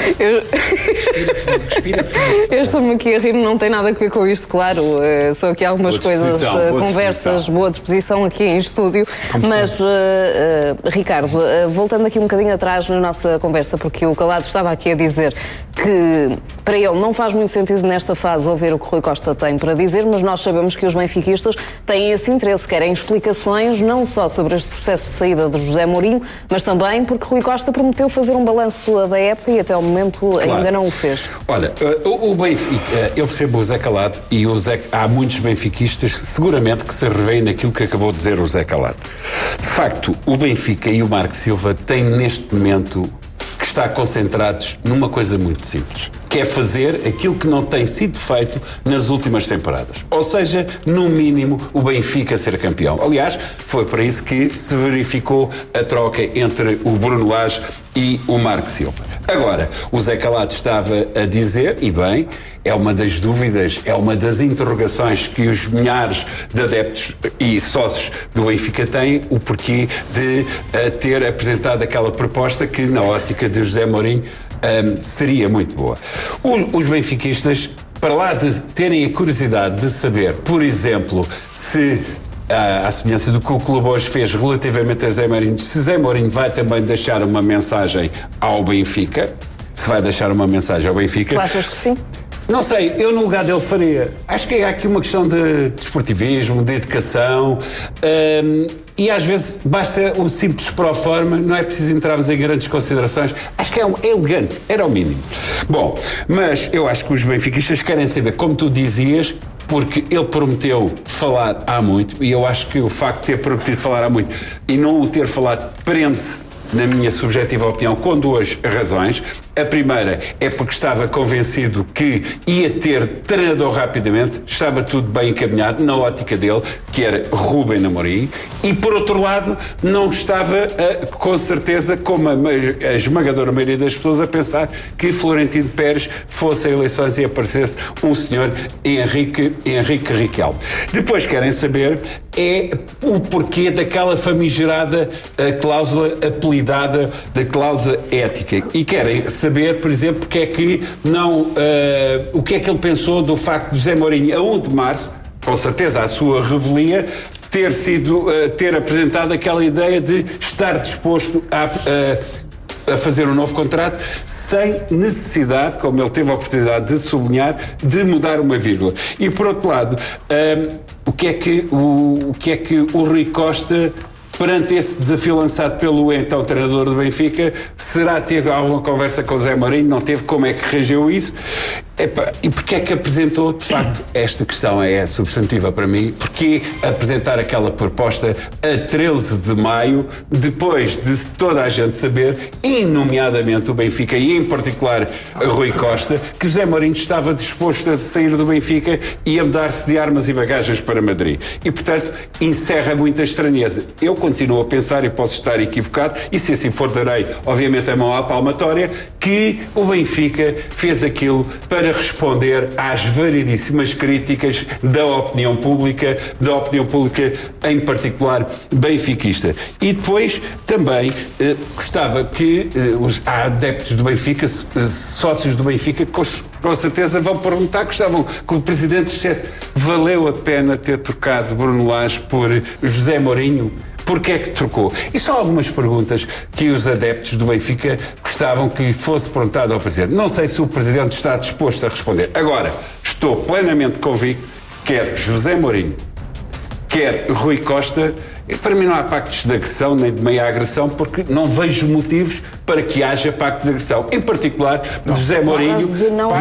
Respira fundo. Eu estou-me aqui a rir, não tem nada a ver com isto, claro. São aqui algumas coisas, conversas, boa disposição aqui em estúdio. Mas, Ricardo, voltando aqui um bocadinho atrás na nossa conversa, porque o Calado estava aqui a dizer que para ele não faz muito sentido nesta fase ouvir o que Rui Costa tem para dizer, mas nós sabemos que os benfiquistas têm esse interesse, querem explicações não só sobre este processo de saída de José Mourinho, mas também porque Rui Costa prometeu fazer um balanço da época e até ao momento ainda não o fez. Olha, o Benfica, eu percebo o Zé Calado e há muitos benfiquistas seguramente que se revêem naquilo que acabou de dizer o Zé Calado. De facto, o Benfica e o Marco Silva têm neste momento que estar concentrados numa coisa muito simples, que é fazer aquilo que não tem sido feito nas últimas temporadas. Ou seja, no mínimo, o Benfica ser campeão. Aliás, foi para isso que se verificou a troca entre o Bruno Lage e o Marco Silva. Agora, o Zé Calado estava a dizer, e bem, é uma das dúvidas, é uma das interrogações que os milhares de adeptos e sócios do Benfica têm, o porquê de ter apresentado aquela proposta que, na ótica de José Mourinho, seria muito boa. Os benfiquistas, para lá de terem a curiosidade de saber, por exemplo, se à semelhança do que o clube hoje fez relativamente a José Mourinho, se José Mourinho vai também deixar uma mensagem ao Benfica, se vai deixar uma mensagem ao Benfica. Tu achas que sim? Não sei, eu no lugar dele faria. Acho que há aqui uma questão de desportivismo, de educação, e às vezes basta o simples pró-forma, não é preciso entrarmos em grandes considerações. Acho que é elegante, era o mínimo. Bom, mas eu acho que os benfiquistas querem saber, como tu dizias, porque ele prometeu falar há muito, e eu acho que o facto de ter prometido falar há muito e não o ter falado prende-se, na minha subjetiva opinião, com duas razões. A primeira é porque estava convencido que ia ter treinador rapidamente, estava tudo bem encaminhado na ótica dele, que era Rubén Amorim, e por outro lado não estava com certeza, como a esmagadora maioria das pessoas, a pensar que Florentino Pérez fosse a eleições e aparecesse um senhor Henrique Riquelme. Depois querem saber é o porquê daquela famigerada cláusula apelidada da cláusula ética, e querem saber, por exemplo, porque é que não, o que é que ele pensou do facto de José Mourinho, a 1 de março, com certeza a sua revelia, ter apresentado aquela ideia de estar disposto a fazer um novo contrato sem necessidade, como ele teve a oportunidade de sublinhar, de mudar uma vírgula. E por outro lado, o que é que o Rui Costa, perante esse desafio lançado pelo então treinador do Benfica, teve alguma conversa com o Zé Mourinho? Não teve? Como é que reagiu a isso? E porquê é que apresentou, de facto, esta questão é substantiva para mim, porquê apresentar aquela proposta a 13 de maio, depois de toda a gente saber, e nomeadamente o Benfica, e em particular a Rui Costa, que José Mourinho estava disposto a sair do Benfica e a mudar-se de armas e bagagens para Madrid. E, portanto, encerra muita estranheza. Eu continuo a pensar, e posso estar equivocado, e se assim for darei, obviamente, a mão à palmatória, que o Benfica fez aquilo para responder às variedíssimas críticas da opinião pública em particular benfiquista. E depois também gostava que os adeptos do Benfica, sócios do Benfica, com certeza vão perguntar, gostavam que o Presidente dissesse: valeu a pena ter trocado Bruno Lage por José Mourinho? Porquê é que trocou? E são algumas perguntas que os adeptos do Benfica gostavam que fosse perguntado ao Presidente. Não sei se o Presidente está disposto a responder. Agora, estou plenamente convicto, quer José Mourinho, quer Rui Costa, para mim não há pactos de agressão nem de meia agressão, porque não vejo motivos para que haja pactos de agressão. Em particular, de José Mourinho, de não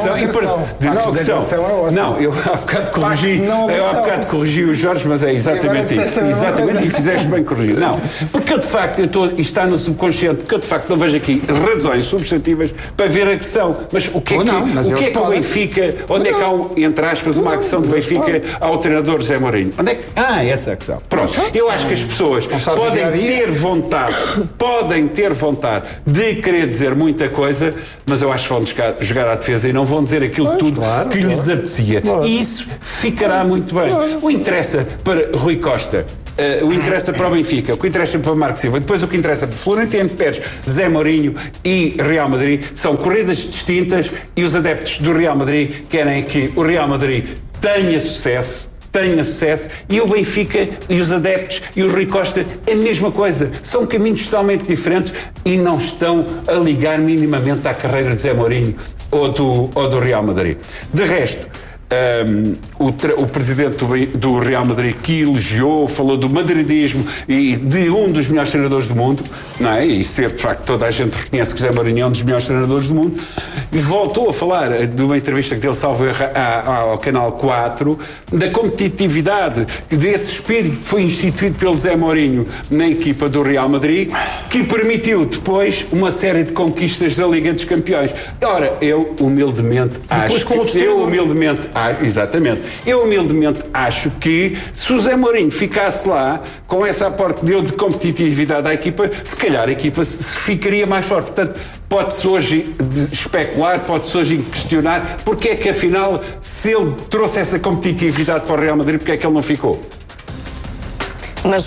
agressão. Não, eu há bocado corrigi o Jorge, mas é exatamente isso. Exatamente, e fizeste bem corrigir. Não, porque eu de facto, está no subconsciente, porque eu de facto não vejo aqui razões substantivas para ver agressão. Mas o que é que o Benfica, onde é que há, entre aspas, uma agressão do Benfica ao treinador José Mourinho? Onde é que essa agressão? Pronto, eu acho que as pessoas podem ter vontade capacidade de querer dizer muita coisa, mas eu acho que vão jogar à defesa e não vão dizer aquilo tudo que lhes apetecia. E isso ficará muito bem. O que interessa para Rui Costa, o que interessa para o Benfica, o que interessa para o Marco Silva, depois o que interessa para Florentino Pérez, Zé Mourinho e Real Madrid, são corridas distintas e os adeptos do Real Madrid querem que o Real Madrid tenha sucesso e o Benfica e os adeptos e o Rui Costa é a mesma coisa. São caminhos totalmente diferentes e não estão a ligar minimamente à carreira de Zé Mourinho ou do Real Madrid. De resto, o presidente do Real Madrid que elogiou, falou do madridismo e de um dos melhores treinadores do mundo, não é? E ser, de facto, toda a gente reconhece que José Mourinho é um dos melhores treinadores do mundo, e voltou a falar de uma entrevista que deu, salvo erro, ao Canal 4, da competitividade, desse espírito que foi instituído pelo José Mourinho na equipa do Real Madrid, que permitiu depois uma série de conquistas da Liga dos Campeões. Ora, eu humildemente acho que se o Zé Mourinho ficasse lá com esse aporte dele de competitividade à equipa, se calhar a equipa se ficaria mais forte. Portanto, pode-se hoje especular, pode-se hoje questionar porque é que afinal, se ele trouxe essa competitividade para o Real Madrid, porque é que ele não ficou? Mas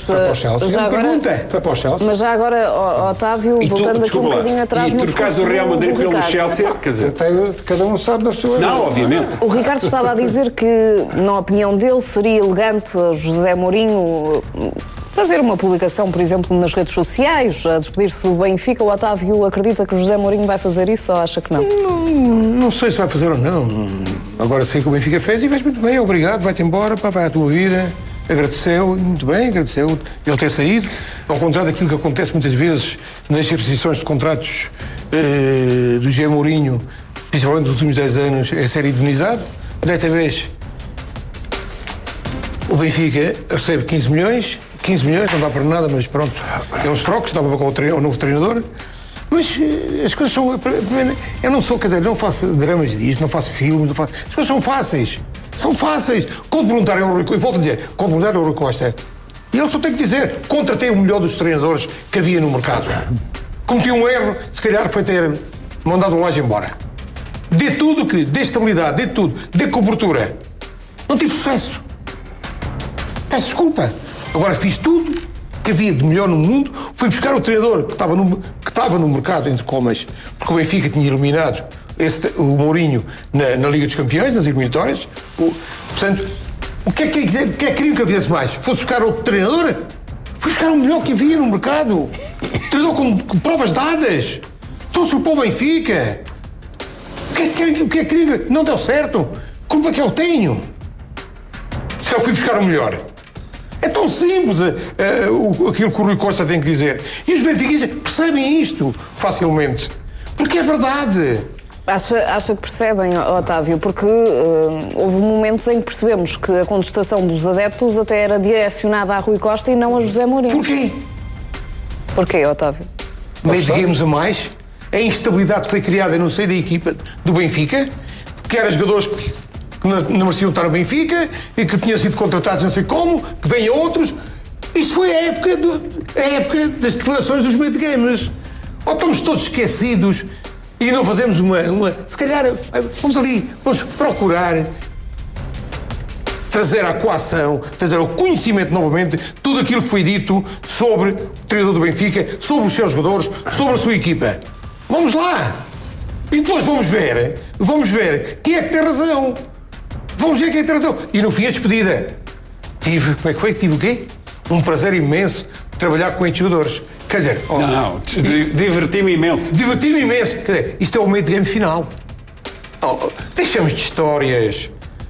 já agora, Otávio, voltando aqui um bocadinho atrás, e tu, no caso do Real Madrid pelo Chelsea, quer dizer, cada um sabe da sua. Não, obviamente. O Ricardo estava a dizer que, na opinião dele, seria elegante José Mourinho fazer uma publicação, por exemplo, nas redes sociais, a despedir-se do Benfica. O Otávio acredita que o José Mourinho vai fazer isso ou acha que não? Não sei se vai fazer ou não. Agora sei que o Benfica fez e fez muito bem, obrigado, vai-te embora, vai à tua vida. Agradeceu, muito bem, agradeceu ele ter saído, ao contrário daquilo que acontece muitas vezes nas restrições de contratos do José Mourinho, principalmente nos últimos 10 anos, é ser indemnizado. Desta vez o Benfica recebe 15 milhões, não dá para nada, mas pronto, é uns trocos, dá para o novo treinador. Mas as coisas são. Eu não sou, quer dizer, não faço dramas disto, não faço filmes, as coisas são fáceis. São fáceis. Quando perguntarem ao Rui Costa, e volto a dizer, quando perguntarem ao Rui Costa, ele só tem que dizer: contratei o melhor dos treinadores que havia no mercado. Cometi um erro, se calhar foi ter mandado o Laje embora. Dê tudo que, dê estabilidade, dê tudo, dê cobertura. Não tive sucesso. Peço desculpa. Agora fiz tudo que havia de melhor no mundo, fui buscar o treinador que estava no mercado, entre comas, porque o Benfica tinha eliminado o Mourinho na Liga dos Campeões, nas eliminatórias. Portanto, o que é que queriam que havia mais? Fosse buscar outro treinador? Fui buscar o melhor que havia no mercado. Treinador com provas dadas. Trouxe-o para o Benfica. O que é que queriam? Não deu certo. Culpa que eu tenho. Se eu fui buscar o melhor. É tão simples aquilo que o Rui Costa tem que dizer. E os benfiquistas percebem isto facilmente. Porque é verdade. Acha que percebem, Otávio? Porque houve momentos em que percebemos que a contestação dos adeptos até era direcionada a Rui Costa e não a José Mourinho. Porquê? Porquê, Otávio? Meio de games a mais. A instabilidade foi criada no seio da equipa do Benfica, que eram jogadores que não mereciam estar no Benfica e que tinham sido contratados não sei como, que vêm outros. Isto foi a época das declarações dos meio de games. Ou estamos todos esquecidos e não fazemos uma... Se calhar, vamos procurar trazer à coação, trazer ao conhecimento novamente tudo aquilo que foi dito sobre o treinador do Benfica, sobre os seus jogadores, sobre a sua equipa. Vamos lá! E depois vamos ver quem é que tem razão. Vamos ver quem é que tem razão. E no fim a despedida. Como é que foi? Tive o quê? Um prazer imenso de trabalhar com estes jogadores. Quer dizer... diverti-me imenso. Diverti-me imenso. Quer dizer, isto é o meio de game final. Deixamos de histórias.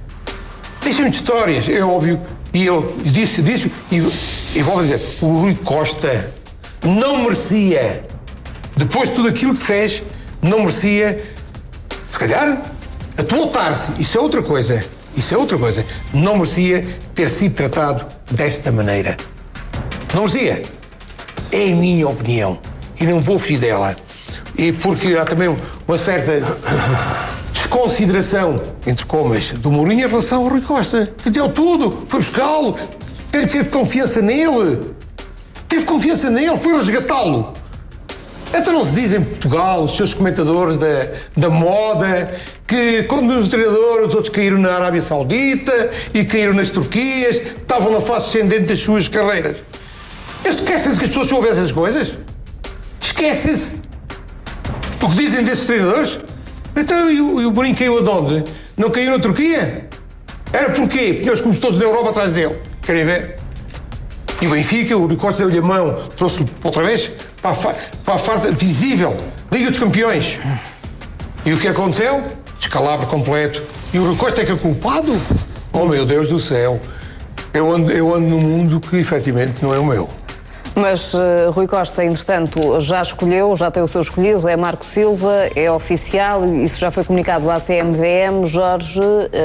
É óbvio. E eu disse e volto a dizer, o Rui Costa não merecia, depois de tudo aquilo que fez, não merecia, se calhar, atuou tarde. Isso é outra coisa. Não merecia ter sido tratado desta maneira. Não merecia. É a minha opinião. E não vou fugir dela. E porque há também uma certa desconsideração, entre comas, do Mourinho em relação ao Rui Costa. Que deu tudo. Foi buscá-lo. Teve confiança nele. Foi resgatá-lo. Então não se diz em Portugal, os seus comentadores da moda, que quando os treinadores, os outros caíram na Arábia Saudita e caíram nas Turquias, estavam na fase ascendente das suas carreiras. Esquecem-se que as pessoas ouvem essas coisas? Esquecem-se. O que dizem desses treinadores? Então, e o Mourinho caiu aonde? Não caiu na Turquia? Era porquê? Porque nós como todos da Europa atrás dele. Querem ver? E o Benfica, o Rui Costa deu-lhe a mão, trouxe-lhe outra vez para a farta visível. Liga dos Campeões. E o que aconteceu? Descalabro completo. E o Rui Costa é que é culpado? Oh, meu Deus do céu. Eu ando num mundo que, efetivamente, não é o meu. Mas Rui Costa, entretanto, já escolheu, já tem o seu escolhido, é Marco Silva, é oficial, isso já foi comunicado à CMVM, Jorge,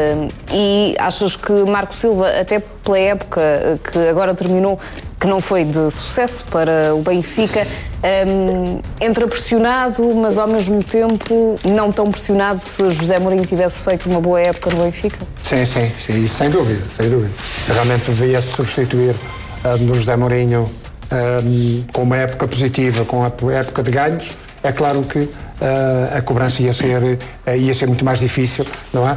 e achas que Marco Silva, até pela época que agora terminou, que não foi de sucesso para o Benfica, entra pressionado, mas ao mesmo tempo não tão pressionado se José Mourinho tivesse feito uma boa época no Benfica? Sim, sem dúvida. Se realmente devia-se substituir no José Mourinho com uma época positiva, com a época de ganhos, é claro que a cobrança ia ser muito mais difícil, não é?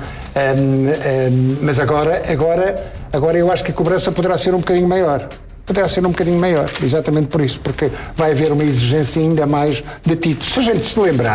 Mas agora eu acho que a cobrança poderá ser um bocadinho maior. Exatamente por isso, porque vai haver uma exigência ainda mais de títulos. Se a gente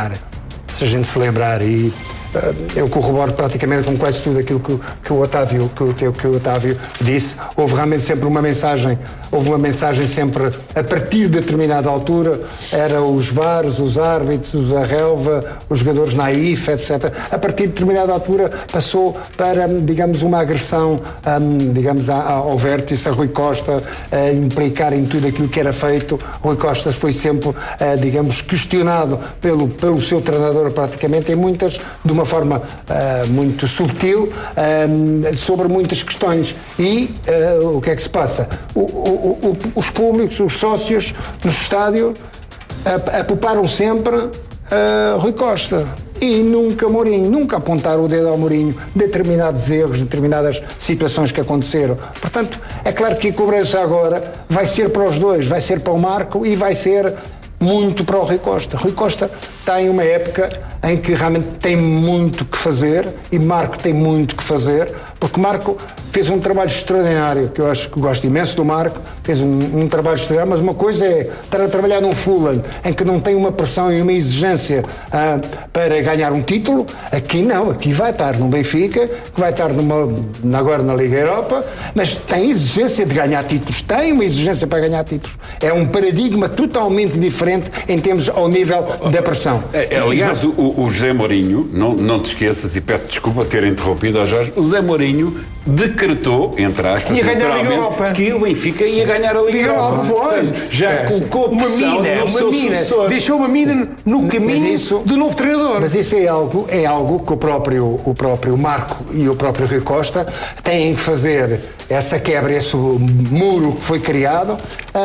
se lembrar e eu corroboro praticamente com quase tudo aquilo que o Otávio disse. Houve realmente sempre uma mensagem sempre a partir de determinada altura, era os VARs, os árbitros, a relva, os jogadores naif, etc. A partir de determinada altura passou para, digamos, uma agressão, digamos, ao vértice, a Rui Costa, a implicar em tudo aquilo que era feito. Rui Costa foi sempre, digamos, questionado pelo seu treinador praticamente, de uma forma muito subtil, sobre muitas questões. E o que é que se passa? Os públicos, os sócios do estádio apoparam sempre Rui Costa e nunca Mourinho, nunca apontaram o dedo ao Mourinho, determinados erros, determinadas situações que aconteceram. Portanto, é claro que a cobrança agora vai ser para os dois, vai ser para o Marco e vai ser muito para o Rui Costa. Rui Costa tem uma época em que realmente tem muito que fazer e Marco tem muito que fazer, porque Marco fez um trabalho extraordinário, que eu acho que gosto imenso do Marco, fez um trabalho extraordinário, mas uma coisa é estar a trabalhar num Fulham em que não tem uma pressão e uma exigência para ganhar um título. Aqui não, aqui vai estar no Benfica, que vai estar agora na Liga Europa, mas tem exigência de ganhar títulos, tem uma exigência para ganhar títulos. É um paradigma totalmente diferente em termos ao nível da pressão. Aliás, o José Mourinho, não te esqueças, e peço desculpa ter interrompido ao Jorge, o José Mourinho decretou, entre aspas, que o Benfica ia ganhar a Liga Europa. Já colocou pressão no seu sucessor. Deixou uma mina no caminho do novo treinador. Mas isso é algo que o próprio Marco e o próprio Rui Costa têm que fazer, essa quebra, esse muro que foi criado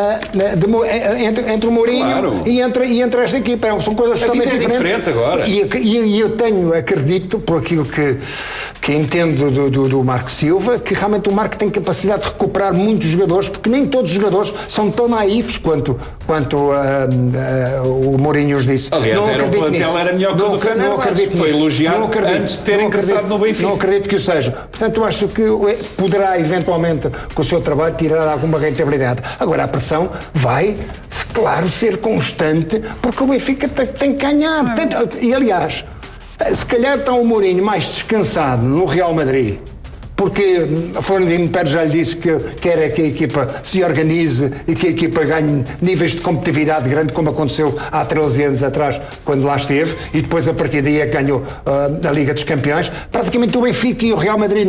entre o Mourinho e entre esta equipa. São coisas totalmente diferentes. Agora. E eu acredito, por aquilo que entendo do Marco Silva, que realmente o Marco tem capacidade de recuperar muitos jogadores, porque nem todos os jogadores são tão naifes quanto o Mourinho os disse. Aliás, o plantel era melhor que o do Fenerbahçe, foi elogiado antes de ter ingressado no Benfica. Não acredito que o seja. Portanto, eu acho que poderá eventualmente, com o seu trabalho, tirar alguma rentabilidade. Agora, a pressão vai, claro, ser constante, porque o Benfica tem que ganhar. E, aliás, se calhar está o Mourinho mais descansado no Real Madrid, porque Florentino Pérez já lhe disse que quer que a equipa se organize e que a equipa ganhe níveis de competitividade grande, como aconteceu há 13 anos atrás, quando lá esteve, e depois a partir daí ganhou a Liga dos Campeões. Praticamente o Benfica e o Real Madrid,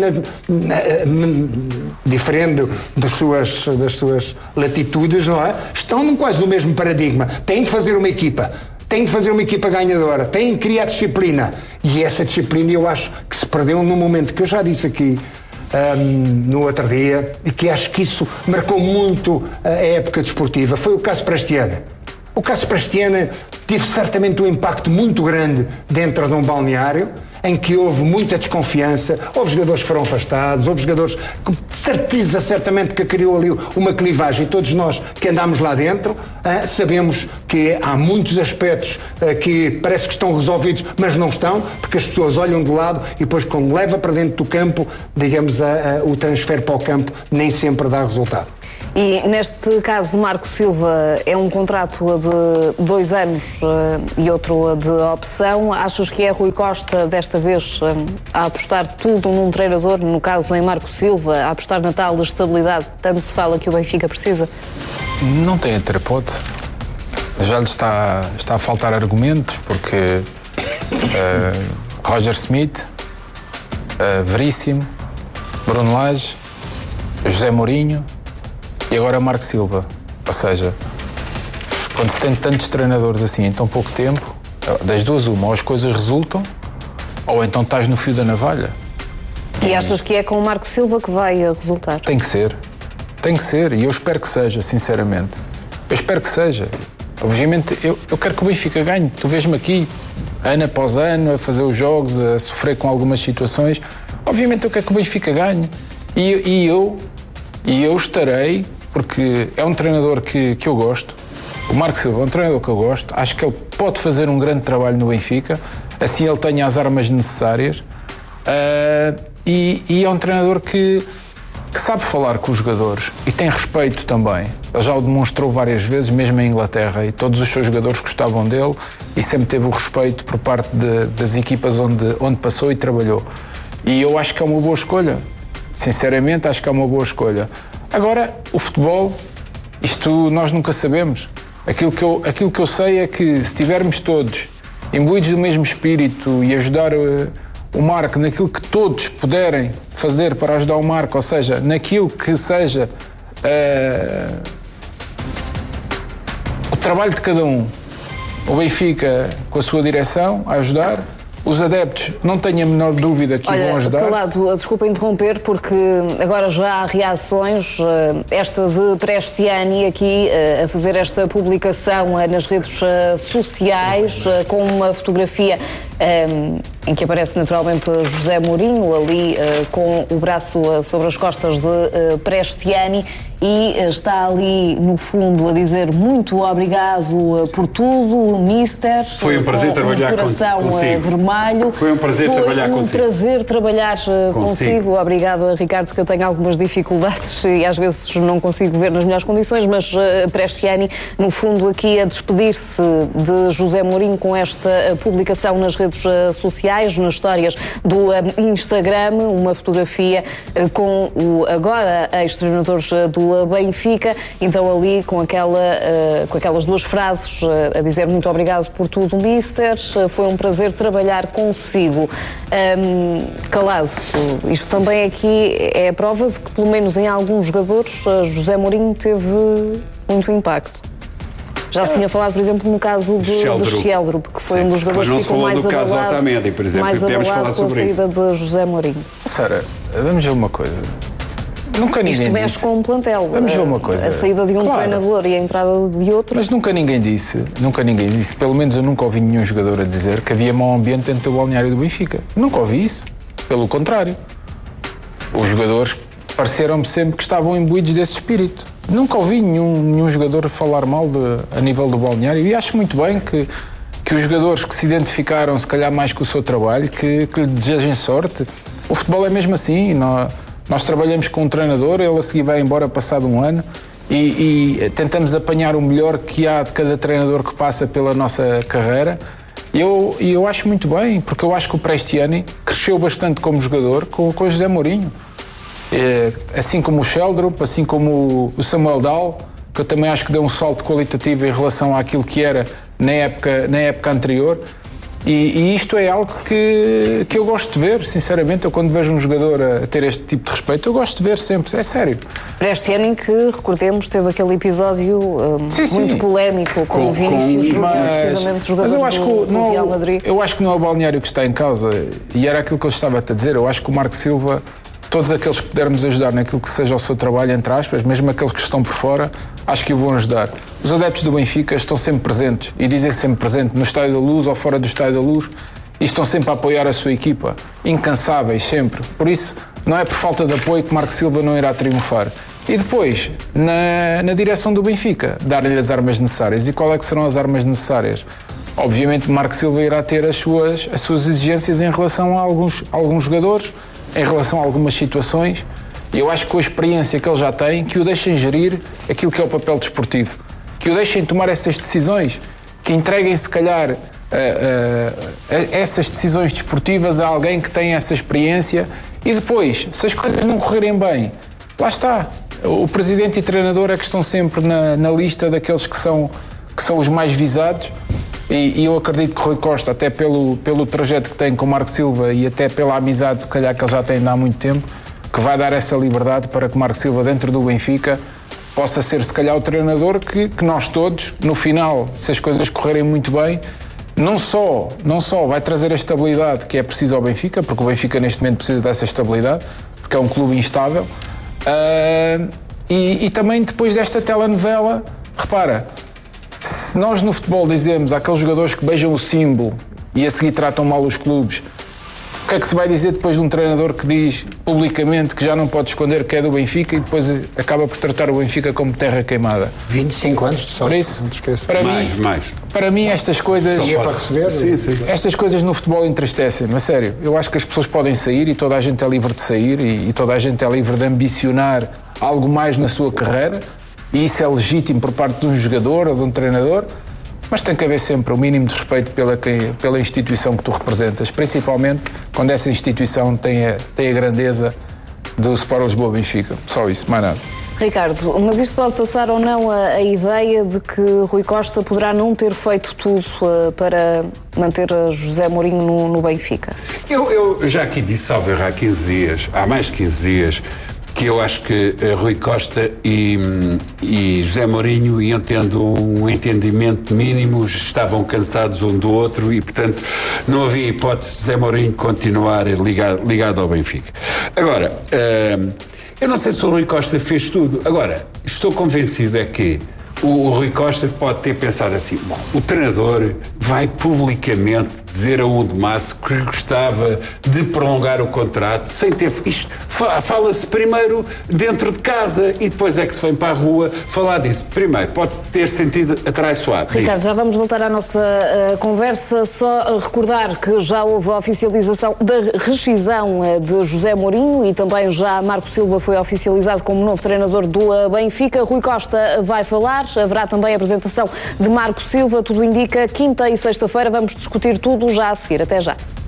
diferente das suas latitudes, não é? Estão quase no mesmo paradigma. Têm que fazer uma equipa. Tem de fazer uma equipa ganhadora, tem de criar disciplina. E essa disciplina eu acho que se perdeu num momento que eu já disse aqui no outro dia, e que acho que isso marcou muito a época desportiva. Foi o caso Prestiana. O caso Prestiana tive certamente um impacto muito grande dentro de um balneário, em que houve muita desconfiança, houve jogadores que foram afastados, houve jogadores que certeza certamente que criou ali uma clivagem, e todos nós que andámos lá dentro sabemos que há muitos aspectos que parece que estão resolvidos, mas não estão, porque as pessoas olham de lado e depois quando leva para dentro do campo, digamos, o transfer para o campo nem sempre dá resultado. E neste caso do Marco Silva é um contrato de 2 anos e outro de opção. Achas que é Rui Costa desta vez a apostar tudo num treinador, no caso em Marco Silva, a apostar na tal estabilidade que tanto se fala que o Benfica precisa? Não tem outra hipótese. Já lhe está a faltar argumentos, porque Roger Smith, Veríssimo, Bruno Lage, José Mourinho e agora Marco Silva. Ou seja, quando se tem tantos treinadores assim em tão pouco tempo, das duas uma, ou as coisas resultam, ou então estás no fio da navalha. E achas que é com o Marco Silva que vai resultar? Tem que ser, e eu espero que seja, sinceramente. Eu espero que seja. Obviamente, eu quero que o Benfica ganhe. Tu vês-me aqui, ano após ano, a fazer os jogos, a sofrer com algumas situações. Obviamente eu quero que o Benfica ganhe. E eu estarei, porque é um treinador que eu gosto. O Marco Silva é um treinador que eu gosto. Acho que ele pode fazer um grande trabalho no Benfica. Assim ele tenha as armas necessárias. E é um treinador que sabe falar com os jogadores e tem respeito também. Ele já o demonstrou várias vezes, mesmo em Inglaterra, e todos os seus jogadores gostavam dele e sempre teve o respeito por parte das equipas onde passou e trabalhou. E eu acho que é uma boa escolha. Sinceramente, acho que é uma boa escolha. Agora, o futebol, isto nós nunca sabemos. Aquilo que eu sei é que se estivermos todos imbuídos do mesmo espírito e ajudar o Marco naquilo que todos puderem fazer para ajudar o Marco, ou seja, naquilo que seja o trabalho de cada um, o Benfica com a sua direção a ajudar, os adeptos, não tenho a menor dúvida que vão ajudar. Calado, desculpa interromper, porque agora já há reações, esta de Prestiani aqui a fazer esta publicação nas redes sociais, com uma fotografia em que aparece naturalmente José Mourinho, ali com o braço sobre as costas de Prestiani, e está ali no fundo a dizer muito obrigado por tudo, Mister. Foi um prazer trabalhar consigo. Vermelho. Foi um prazer trabalhar consigo. Foi um prazer trabalhar consigo. Obrigada, Ricardo, porque eu tenho algumas dificuldades e às vezes não consigo ver nas melhores condições, mas Prestiani, no fundo, aqui a despedir-se de José Mourinho com esta publicação nas redes sociais, nas histórias do Instagram, uma fotografia com o agora ex-treinador do Benfica, então ali com aquelas duas frases a dizer muito obrigado por tudo, Mister, foi um prazer trabalhar consigo. Calado, isto também aqui é a prova de que pelo menos em alguns jogadores José Mourinho teve muito impacto. Já se tinha falado, por exemplo, no caso do Sheldrup, que foi um dos jogadores que ficou mais abalado, por exemplo, mais abalado com a saída de José Mourinho. Sara, vamos ver uma coisa. Nunca ninguém Isto mexe com um plantel. Vamos ver uma coisa. A saída de um treinador e a entrada de outro. Mas nunca ninguém disse, pelo menos eu nunca ouvi nenhum jogador a dizer que havia mau ambiente dentro do balneário do Benfica. Nunca ouvi isso. Pelo contrário. Os jogadores pareceram-me sempre que estavam imbuídos desse espírito. Nunca ouvi nenhum jogador falar mal a nível do balneário, e acho muito bem que os jogadores que se identificaram, se calhar mais com o seu trabalho, que lhe desejem sorte. O futebol é mesmo assim. Nós trabalhamos com um treinador, ele a seguir vai embora passado um ano e tentamos apanhar o melhor que há de cada treinador que passa pela nossa carreira. E eu acho muito bem, porque eu acho que o Prestiani cresceu bastante como jogador com o José Mourinho. Assim como o Sheldrup, assim como o Samuel Dahl, que eu também acho que deu um salto qualitativo em relação àquilo que era na época anterior. E isto é algo que eu gosto de ver, sinceramente. Eu, quando vejo um jogador a ter este tipo de respeito, eu gosto de ver sempre, é sério. Prestiani, que, recordemos, teve aquele episódio muito polémico com o Vinícius Júnior, precisamente jogador do Real Madrid. Eu acho que não é o balneário que está em causa, e era aquilo que eu estava a dizer. Eu acho que o Marco Silva todos aqueles que pudermos ajudar naquilo que seja o seu trabalho, entre aspas, mesmo aqueles que estão por fora, acho que o vão ajudar. Os adeptos do Benfica estão sempre presentes e dizem sempre presente no Estádio da Luz ou fora do Estádio da Luz e estão sempre a apoiar a sua equipa, incansáveis sempre. Por isso, não é por falta de apoio que Marco Silva não irá triunfar. E depois, na direção do Benfica, dar-lhe as armas necessárias. E qual é que serão as armas necessárias? Obviamente, Marco Silva irá ter as suas exigências em relação a alguns jogadores, em relação a algumas situações. E eu acho que com a experiência que ele já tem, que o deixem gerir aquilo que é o papel desportivo. Que o deixem tomar essas decisões, que entreguem, se calhar, essas decisões desportivas a alguém que tem essa experiência. E depois, se as coisas não correrem bem, lá está. O presidente e treinador é que estão sempre na lista daqueles que são os mais visados e eu acredito que Rui Costa, até pelo trajeto que tem com o Marco Silva e até pela amizade, se calhar, que ele já tem há muito tempo, que vai dar essa liberdade para que Marco Silva, dentro do Benfica, possa ser, se calhar, o treinador que nós todos, no final, se as coisas correrem muito bem, não só vai trazer a estabilidade que é preciso ao Benfica, porque o Benfica neste momento precisa dessa estabilidade, porque é um clube instável, e também depois desta telenovela, repara, se nós no futebol dizemos àqueles jogadores que beijam o símbolo e a seguir tratam mal os clubes, o que é que se vai dizer depois de um treinador que diz publicamente que já não pode esconder que é do Benfica e depois acaba por tratar o Benfica como terra queimada? 25 anos de sorte, isso, não te esqueças. Para mim estas coisas... Sim. Estas coisas no futebol entristecem-me, a sério. Eu acho que as pessoas podem sair e toda a gente é livre de sair e toda a gente é livre de ambicionar algo mais na sua carreira e isso é legítimo por parte de um jogador ou de um treinador, mas tem que haver sempre o mínimo de respeito pela instituição que tu representas, principalmente quando essa instituição tem a grandeza do Sport Lisboa Benfica. Só isso, mais nada. Ricardo, mas isto pode passar ou não a ideia de que Rui Costa poderá não ter feito tudo para manter José Mourinho no Benfica? Eu já aqui disse, salvo errar, há mais de 15 dias, que eu acho que Rui Costa e José Mourinho iam tendo um entendimento mínimo, estavam cansados um do outro e, portanto, não havia hipótese de José Mourinho continuar ligado ao Benfica. Agora, eu não sei se o Rui Costa fez tudo. Agora, estou convencido é que o Rui Costa pode ter pensado assim, bom, o treinador vai publicamente dizer a 1 de março que gostava de prolongar o contrato sem ter... Isto fala-se primeiro dentro de casa e depois é que se vem para a rua falar disso. Primeiro, pode ter sentido atraiçoado. Ricardo, já vamos voltar à nossa conversa. Só recordar que já houve a oficialização da rescisão de José Mourinho e também já Marco Silva foi oficializado como novo treinador do Benfica. Rui Costa vai falar. Haverá também a apresentação de Marco Silva. Tudo indica quinta e sexta-feira. Vamos discutir tudo já a seguir. Até já.